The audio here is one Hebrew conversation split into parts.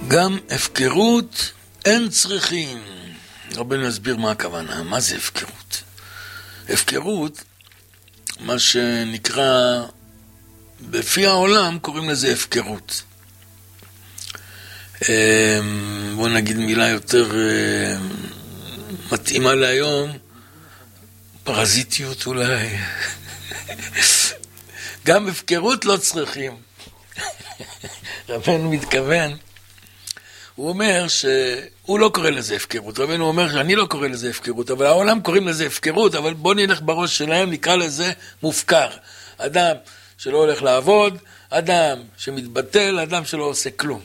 גם הפקרות אין צריכים. רבנו נסביר מה הכוונה, מה זה הפקרות. הפקרות, מה שנקרא, בפי העולם קוראים לזה הפקרות. בוא נגיד מילה יותר מתאימה להיום, פרזיטיות אולי. גם הפקרות לא צריכים. רבנו מתכוון, הוא אומר שהוא לא קורא לזה הפקרות. רבנו אומר שאני לא קורא לזה הפקרות, אבל העולם קוראים לזה הפקרות, אבל בוא נלך בראש שלהם, נקרא לזה מופקר. אדם שלא הולך לעבוד, אדם שמתבטל, אדם שלא עושה כלום.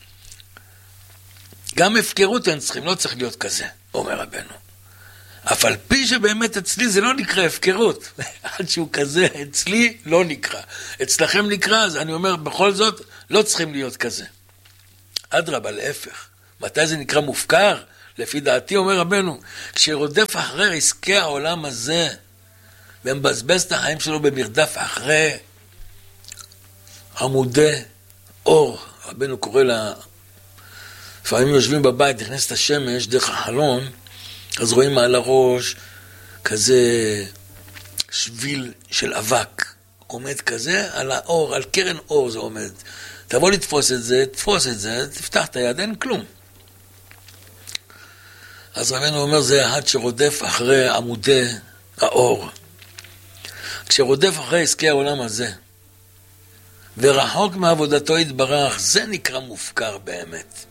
גם הפקרות אין צריכים, לא צריך להיות כזה, אומר רבנו. אף על פי שבאמת אצלי זה לא נקרא הפקרות. עד שהוא כזה, אצלי לא נקרא. אצלכם נקרא, אז אני אומר, בכל זאת, לא צריכים להיות כזה. אדרבה, להפך. מתי זה נקרא מופקר? לפי דעתי, אומר רבנו, כשרודף אחרי עסקי העולם הזה, ומבזבז את החיים שלו במרדף אחרי עמודי אור. רבנו קורא לה, לפעמים יושבים בבית, נכנסת השמש דרך החלון, אז רואים מעל הראש כזה שביל של אבק, עומד כזה על האור, על קרן אור זה עומד. תבוא לתפוס את זה, תפוס את זה, תפתח את היד, אין כלום. אז רבנו אומר, זה אחד שרודף אחרי עמודי האור. כשרודף אחרי עסקי העולם הזה, ורחוק מעבודתו יתברך, זה נקרא מופקר באמת.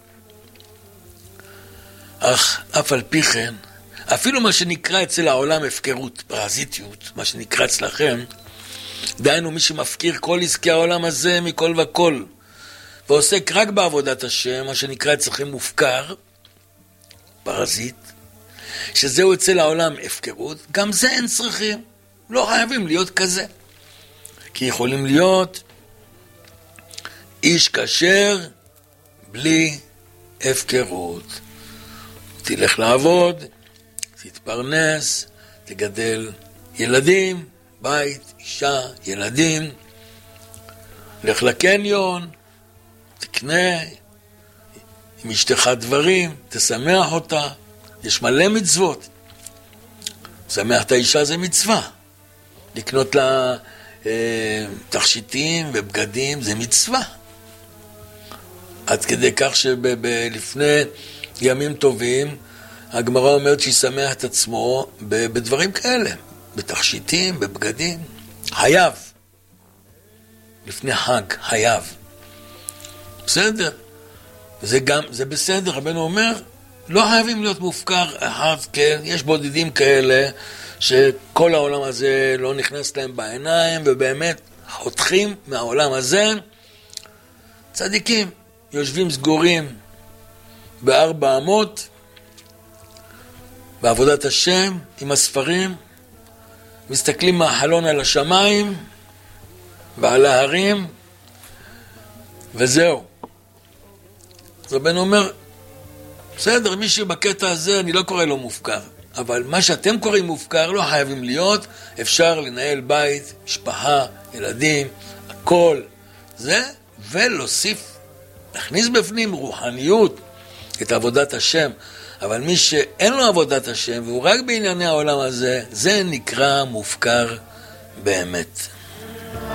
אך אף על פי כן, אפילו מה שנקרא אצל העולם הפקרות, פרזיטיות, מה שנקרא אצלכם, דהיינו מי שמפקיר כל עסקי העולם הזה מכל וכל, ועוסק רק בעבודת השם, מה שנקרא אצלכם מופקר, פרזיט, שזהו אצל העולם הפקרות, גם זה אין צריכים, לא חייבים להיות כזה. כי יכולים להיות איש כשר בלי הפקרות. תלך לעבוד, תתפרנס, תגדל ילדים, בית, אישה, ילדים, לך לקניון, תקנה עם אשתך דברים, תשמח אותה, יש מלא מצוות. שמח את האישה זה מצווה, לקנות לה תכשיטים ובגדים זה מצווה. עד כדי כך שלפני ימים טובים, הגמרא אומרת שישמח את עצמו בדברים כאלה, בתכשיטים, בבגדים. חייב. לפני חג, חייב. בסדר. זה בסדר, רבנו אומר, לא חייבים להיות מופקר אחד, כן? יש בודדים כאלה שכל העולם הזה לא נכנס להם בעיניים, ובאמת חותכים מהעולם הזה. צדיקים, יושבים סגורים בארבע אמות, בעבודת השם, עם הספרים, מסתכלים מהחלון על השמיים ועל ההרים, וזהו. רבנו אומר, בסדר, מי שבקטע הזה אני לא קורא לו מופקר, אבל מה שאתם קוראים מופקר לא חייבים להיות, אפשר לנהל בית, משפחה, ילדים, הכל זה, ולהוסיף, להכניס בפנים רוחניות, את עבודת השם. אבל מי שאין לו עבודת השם והוא רק בענייני העולם הזה, זה נקרא מופקר באמת.